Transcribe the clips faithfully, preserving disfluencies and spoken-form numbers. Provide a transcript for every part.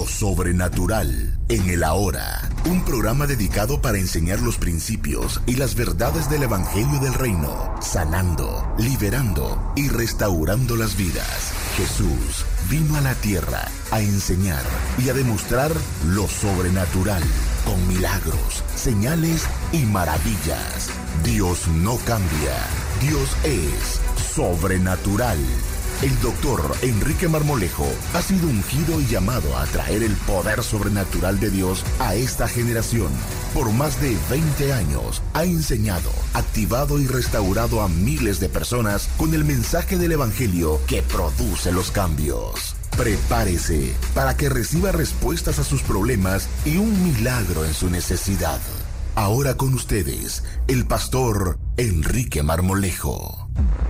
lo sobrenatural en el ahora. Un programa dedicado para enseñar los principios y las verdades del Evangelio del Reino, sanando, liberando y restaurando las vidas. Jesús vino a la tierra a enseñar y a demostrar lo sobrenatural con milagros, señales y maravillas. Dios no cambia. Dios es sobrenatural. El doctor Enrique Marmolejo ha sido ungido y llamado a traer el poder sobrenatural de Dios a esta generación. Por más de veinte años ha enseñado, activado y restaurado a miles de personas con el mensaje del Evangelio que produce los cambios. Prepárese para que reciba respuestas a sus problemas y un milagro en su necesidad. Ahora con ustedes, el pastor Enrique Marmolejo.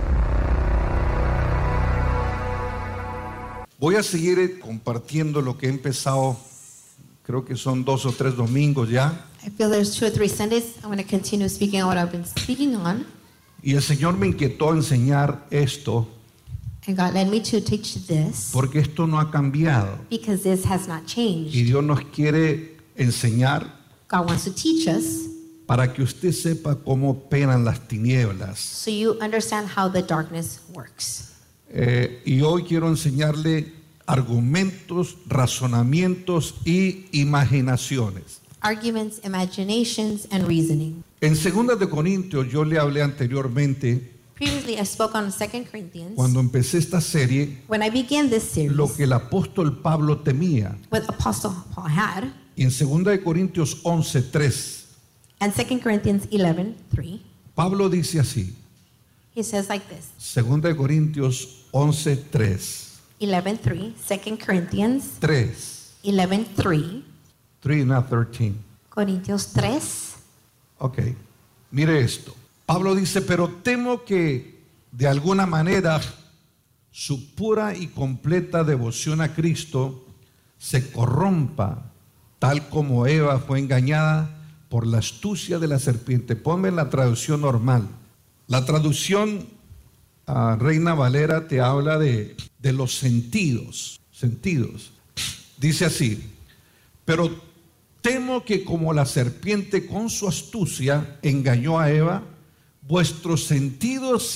Voy a seguir compartiendo lo que he empezado, creo que son dos o tres domingos ya. I feel there's two or three Sundays. I'm going to continue speaking on what I've been speaking on. Y el Señor me inquietó a enseñar esto, And God led me to teach this porque esto no ha cambiado. because this has not Y changed. Dios nos quiere enseñar God wants to teach us para que usted sepa cómo operan las tinieblas. so you understand how the darkness works. Eh, y hoy quiero enseñarle argumentos, razonamientos y imaginaciones. Arguments, imaginations, and reasoning. En segunda de Corintios yo le hablé anteriormente, Previously, I spoke on Second Corinthians. cuando empecé esta serie, When I began this series, lo que el apóstol Pablo temía. what Apostle Paul had, Y en segunda de Corintios once, tres, and Second Corinthians eleven three, Pablo dice así, he says like this. segunda de Corintios once, tres, eleven three, Second Corinthians tres, eleven three, three, not thirteen. Corintios tres. Ok, mire esto. Pablo dice, pero temo que de alguna manera su pura y completa devoción a Cristo se corrompa, tal como Eva fue engañada por la astucia de la serpiente. Ponme la traducción normal. La traducción uh, Reina Valera te habla de, de los sentidos, sentidos. Dice así, pero temo que como la serpiente con su astucia engañó a Eva, vuestros sentidos